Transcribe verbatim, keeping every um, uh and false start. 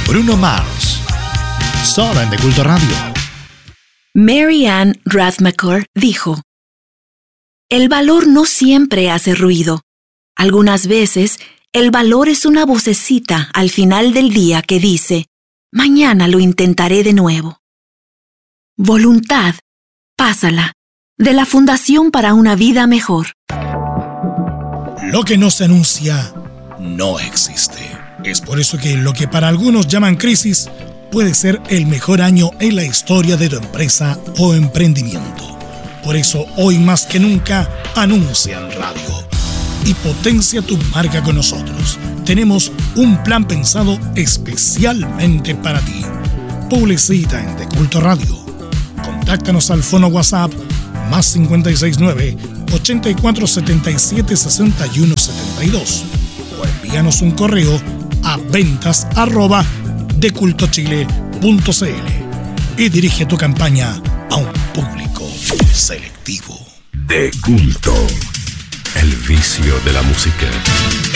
Bruno Mars. Solo en De Culto Radio. Mary Ann Rathmaker dijo: el valor no siempre hace ruido. Algunas veces, el valor es una vocecita al final del día que dice: mañana lo intentaré de nuevo. Voluntad, pásala, de la Fundación para una Vida Mejor. Lo que no se anuncia no existe. Es por eso que lo que para algunos llaman crisis puede ser el mejor año en la historia de tu empresa o emprendimiento. Por eso, hoy más que nunca, anuncia en radio y potencia tu marca con nosotros. Tenemos un plan pensado especialmente para ti. Publicita en De Culto Radio. Contáctanos al fono WhatsApp más cinco seis nueve, ocho cuatro siete siete, seis uno siete dos o envíanos un correo a ventas arroba decultochile punto cl y dirige tu campaña a un público selectivo. De Culto, el vicio de la música.